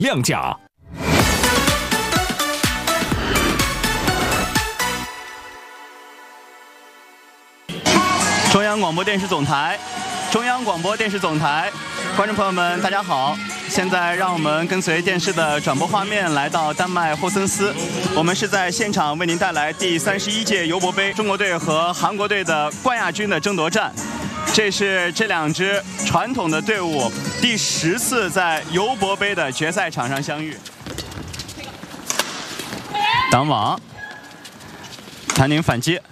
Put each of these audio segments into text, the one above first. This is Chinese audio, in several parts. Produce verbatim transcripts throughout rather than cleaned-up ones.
亮价。 中央广播电视总台，中央广播电视总台，观众朋友们，大家好！现在让我们跟随电视的转播画面来到丹麦霍森斯，我们是在现场为您带来第三十一届尤伯杯中国队和韩国队的冠亚军的争夺战。这是这两支传统的队伍第十次在尤伯杯的决赛场上相遇。挡网，谭宁反击。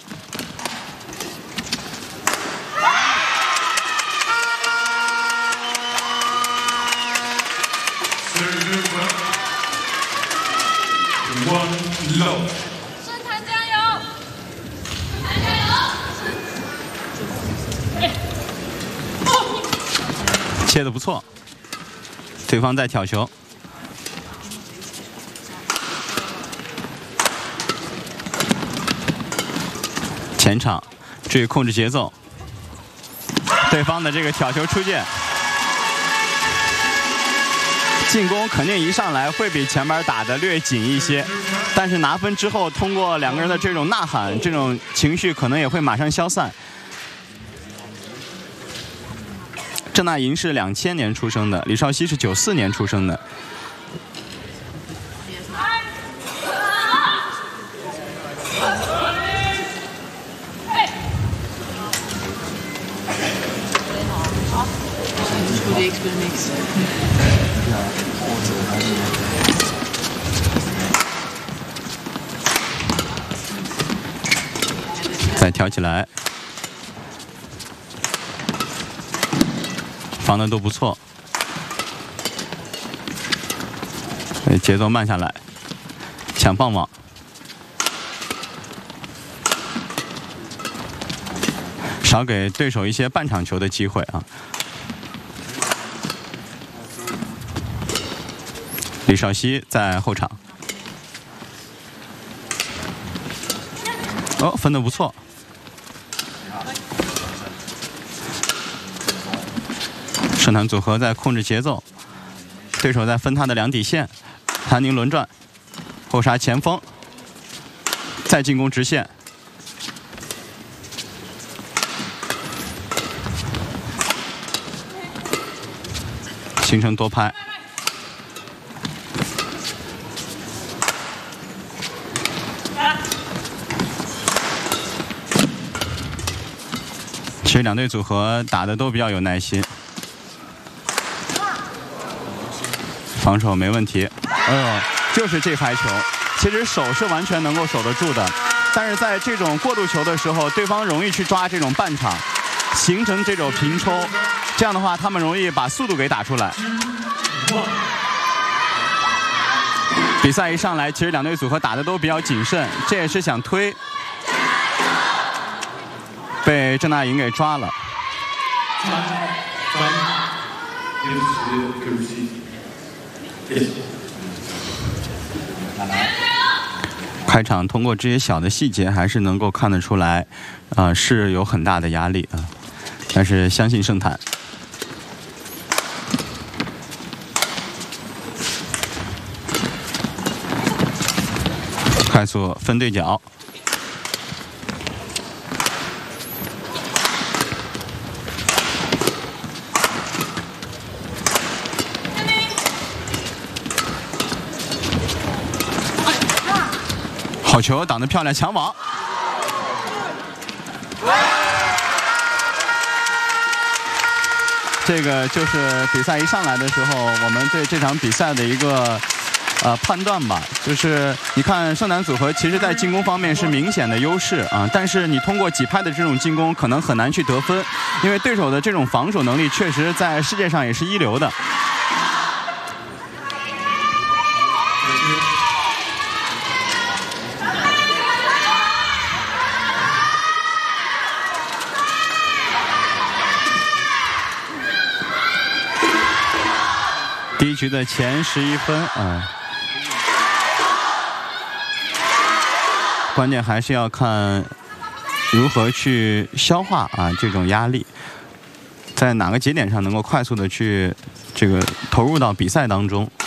One low， 申谭加油！谭加油！ 切得不错，对方在挑球，前场注意控制节奏，对方的这个挑球出界。 进攻肯定一上来会比前边打得略紧一些，但是拿分之后，通过两个人的这种呐喊，这种情绪可能也会马上消散。郑大银是两千年出生的，李少熙是九四年出生的。再挑起来，防的都不错，节奏慢下来，抢放网，少给对手一些半场球的机会啊。李少熙在后场，哦，分得不错。 盛谭组合在控制节奏，对手在分他的两底线。谭宁轮转，后杀前锋，再进攻直线。形成多拍。其实两队组合打的都比较有耐心。 防守没问题，哎呦，就是这拍球，其实手是完全能够守得住的，但是在这种过渡球的时候，对方容易去抓这种半场，形成这种平抽，这样的话他们容易把速度给打出来。比赛一上来，其实两队组合打的都比较谨慎，这也是想推，被郑大银给抓了。 开场通过这些小的细节，还是能够看得出来，啊、呃，是有很大的压力啊。但是相信盛谭，快速分对角。 好球，挡得漂亮，抢网。这个就是比赛一上来的时候，我们对这场比赛的一个呃判断吧。就是你看盛谭组合，其实在进攻方面是明显的优势啊，但是你通过几拍的这种进攻，可能很难去得分，因为对手的这种防守能力确实在世界上也是一流的。 第一局的前十一分啊、嗯，关键还是要看如何去消化啊这种压力，在哪个节点上能够快速的去这个投入到比赛当中。